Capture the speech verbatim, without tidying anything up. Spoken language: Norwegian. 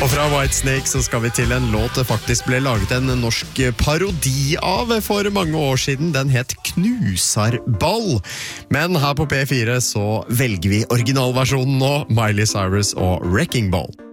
Og fra Whitesnake så skal vi til en låt det faktisk ble laget en norsk parodi av for mange år siden. Den het Knusarball. Men her på P fire så velger vi originalversjonen nå, Miley Cyrus og Wrecking Ball.